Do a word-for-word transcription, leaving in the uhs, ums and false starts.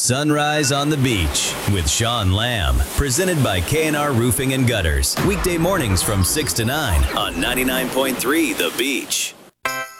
Sunrise on the Beach with Sean Lamb. Presented by K and R Roofing and Gutters. Weekday mornings from six to nine on ninety-nine point three The Beach.